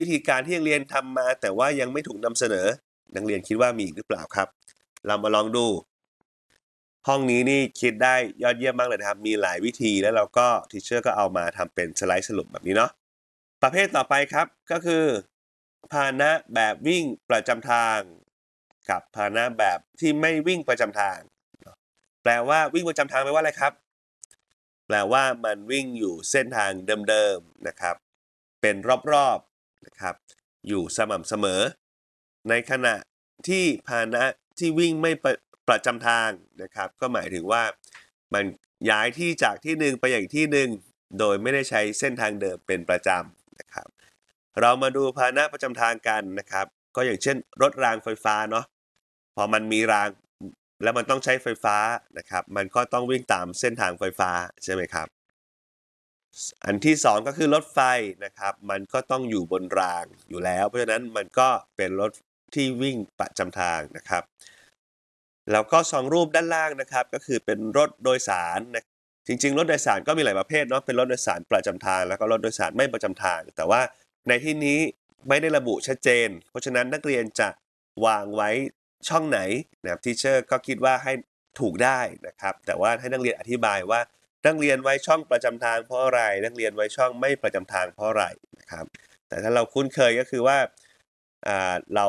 วิธีการที่นักเรียนทำมาแต่ว่ายังไม่ถูกนำเสนอนักเรียนคิดว่ามีอีกหรือเปล่าครับเรามาลองดูห้องนี้นี่คิดได้ยอดเยี่ยมมากเลยนะครับมีหลายวิธีแล้วเราก็ทีเชอร์ก็เอามาทำเป็นสไลด์สรุปแบบนี้เนาะประเภทต่อไปครับก็คือพาหนะแบบวิ่งประจำทางกับพาหนะแบบที่ไม่วิ่งประจำทางแปลว่าวิ่งประจำทางแปลว่าอะไรครับแปลว่ามันวิ่งอยู่เส้นทางเดิมๆนะครับเป็นรอบๆนะครับอยู่สม่ำเสมอในขณะที่พาหนะที่วิ่งไม่ประจำทางนะครับก็หมายถึงว่ามันย้ายที่จากที่หนึ่งไปอย่างที่หนึ่งโดยไม่ได้ใช้เส้นทางเดิมเป็นประจำนะครับเรามาดูพาหนะประจำทางกันนะครับก็อย่างเช่นรถรางไฟฟ้าเนาะพอมันมีรางแล้วมันต้องใช้ไฟฟ้านะครับมันก็ต้องวิ่งตามเส้นทางไฟฟ้าใช่ไหมครับอันที่สองก็คือรถไฟนะครับมันก็ต้องอยู่บนรางอยู่แล้วเพราะฉะนั้นมันก็เป็นรถที่วิ่งประจำทางนะครับแล้วก็สองรูปด้านล่างนะครับก็คือเป็นรถโดยสารนะจริงๆรถโดยสารก็มีหลายประเภทเนาะเป็นรถโดยสารประจำทางแล้วก็รถโดยสารไม่ประจำทางแต่ว่าในที่นี้ไม่ได้ระบุชัดเจนเพราะฉะนั้นนักเรียนจะวางไว้ช่องไหนนะครับทีเชอร์ก็คิดว่าให้ถูกได้นะครับแต่ว่าให้นักเรียนอธิบายว่านักเรียนไว้ช่องประจำทางเพราะอะไรนักเรียนไว้ช่องไม่ประจำทางเพราะอะไรนะครับแต่ถ้าเราคุ้นเคยก็คือว่าเรา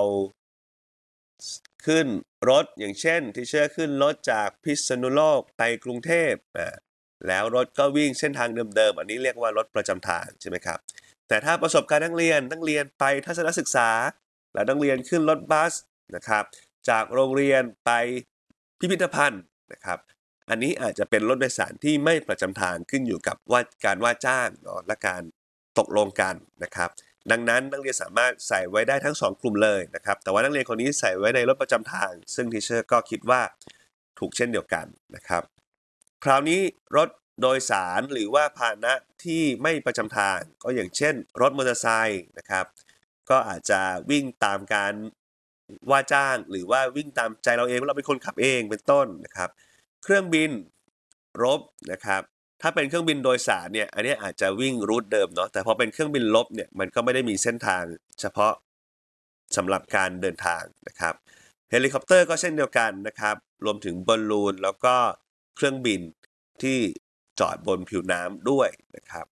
ขึ้นรถอย่างเช่นทีเชอร์ขึ้นรถจากพิษณุโลกไปกรุงเทพแล้วรถก็วิ่งเส้นทางเดิมๆอันนี้เรียกว่ารถประจำทางใช่ไหมครับแต่ถ้าประสบการณ์นักเรียนไปทัศนศึกษาแล้วนักเรียนขึ้นรถบัสนะครับจากโรงเรียนไปพิพิธภัณฑ์นะครับอันนี้อาจจะเป็นรถโดยสารที่ไม่ประจำทางขึ้นอยู่กับการว่าจ้างเนาะและการตกลงกันนะครับดังนั้นนักเรียนสามารถใส่ไว้ได้ทั้ง2กลุ่มเลยนะครับแต่ว่านักเรียนคนนี้ใส่ไว้ในรถประจำทางซึ่งทีเชอร์ก็คิดว่าถูกเช่นเดียวกันนะครับคราวนี้รถโดยสารหรือว่าพาหนะที่ไม่ประจำทางก็อย่างเช่นรถมอเตอร์ไซค์นะครับก็อาจจะวิ่งตามการว่าจ้างหรือว่าวิ่งตามใจเราเองว่าเราเป็นคนขับเองเป็นต้นนะครับเครื่องบินรบนะครับถ้าเป็นเครื่องบินโดยสารเนี่ยอันนี้อาจจะวิ่งรูทเดิมเนาะแต่พอเป็นเครื่องบินรบเนี่ยมันก็ไม่ได้มีเส้นทางเฉพาะสำหรับการเดินทางนะครับเฮลิคอปเตอร์ก็เช่นเดียวกันนะครับรวมถึงบอลลูนแล้วก็เครื่องบินที่จอดบนผิวน้ำด้วยนะครับ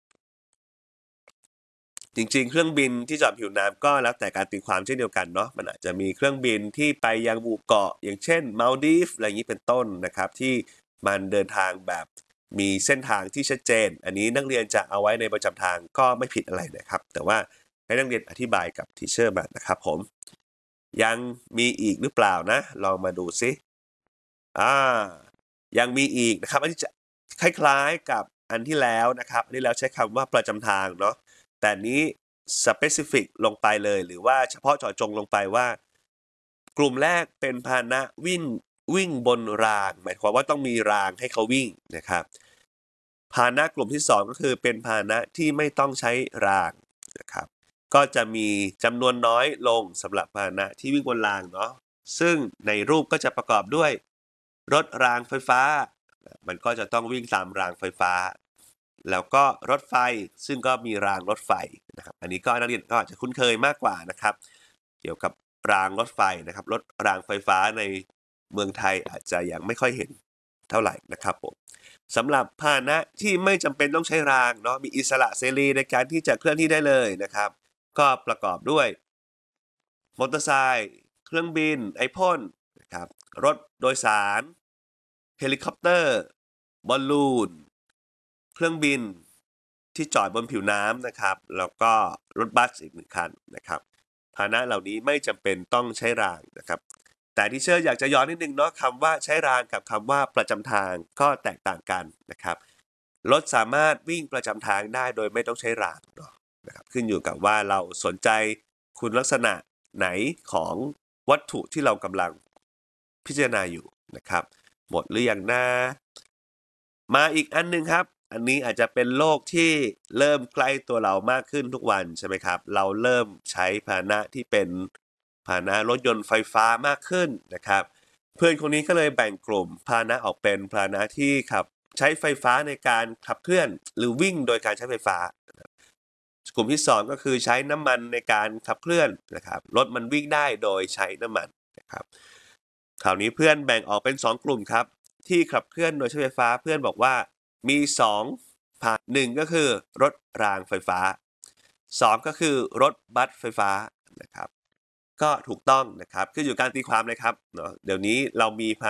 จริงๆเครื่องบินที่จอดผิวน้ำก็แล้วแต่การตีความเช่นเดียวกันเนาะมันอาจจะมีเครื่องบินที่ไปยังหมู่เกาะอย่างเช่นมัลดีฟอะไรอย่างนี้เป็นต้นนะครับที่มันเดินทางแบบมีเส้นทางที่ชัดเจนอันนี้นักเรียนจะเอาไว้ในประจำทางก็ไม่ผิดอะไรนะครับแต่ว่าให้นักเรียนอธิบายกับทีเชอร์มานะครับผมยังมีอีกหรือเปล่านะลองมาดูซิยังมีอีกนะครับอันนี้จะคล้ายๆกับอันที่แล้วนะครับอันที่แล้วใช้คำว่าประจำทางเนาะแต่นี้ specific ลงไปเลยหรือว่าเฉพาะเจาะจงลงไปว่ากลุ่มแรกเป็นพาหนะวิ่งบนรางหมายความว่าต้องมีรางให้เขาวิ่งนะครับพาหนะกลุ่มที่2ก็คือเป็นพาหนะที่ไม่ต้องใช้รางนะครับก็จะมีจำนวนน้อยลงสำหรับพาหนะที่วิ่งบนรางเนาะซึ่งในรูปก็จะประกอบด้วยรถรางไฟฟ้ามันก็จะต้องวิ่งตามรางไฟฟ้าแล้วก็รถไฟซึ่งก็มีรางรถไฟนะครับอันนี้ก็นักเรียนก็อาจจะคุ้นเคยมากกว่านะครับเกี่ยวกับรางรถไฟนะครับรถรางไฟฟ้าในเมืองไทยอาจจะยังไม่ค่อยเห็นเท่าไหร่นะครับผมสำหรับพาหนะที่ไม่จำเป็นต้องใช้รางเนาะมีอิสระเสรีในการที่จะเคลื่อนที่ได้เลยนะครับก็ประกอบด้วยมอเตอร์ไซค์เครื่องบินไอพ่นนะครับรถโดยสารเฮลิคอปเตอร์บอลลูนเครื่องบินที่จอดบนผิวน้ำนะครับแล้วก็รถบัสอีก1คันนะครับพาหนะเหล่านี้ไม่จำเป็นต้องใช้รางนะครับแต่ที่เชื่ออยากจะย้อนนิดนึงเนาะคำว่าใช้รางกับคำว่าประจำทางก็แตกต่างกันนะครับรถสามารถวิ่งประจำทางได้โดยไม่ต้องใช้รางเนาะนะครับขึ้นอยู่กับว่าเราสนใจคุณลักษณะไหนของวัตถุที่เรากำลังพิจารณาอยู่นะครับหมดหรือยังนะมาอีกอันนึงครับอันนี้อาจจะเป็นโลกที่เริ่มใกล้ตัวเรามากขึ้นทุกวันใช่ไหมครับเราเริ่มใช้พาหนะที่เป็นพาหนะรถยนต์ไฟฟ้ามากขึ้นนะครับเพื่อนคนนี้ก็เลยแบ่งกลุ่มพาหนะออกเป็นพาหนะที่ขับใช้ไฟฟ้าในการขับเคลื่อนหรือวิ่งโดยการใช้ไฟฟ้ากลุ่มที่2ก็คือใช้น้ำมันในการขับเคลื่อนนะครับรถมันวิ่งได้โดยใช้น้ำมันนะครับคราวนี้เพื่อนแบ่งออกเป็น2กลุ่มครับที่ขับเคลื่อนโดยใช้ไฟฟ้าเพื่อนบอกว่ามี2ผ่าน1ก็คือรถรางไฟฟ้า2ก็คือรถบัสไฟฟ้านะครับก็ถูกต้องนะครับขึ้นอยู่การตีความเลยครับเนาะเดี๋ยวนี้เรามีภา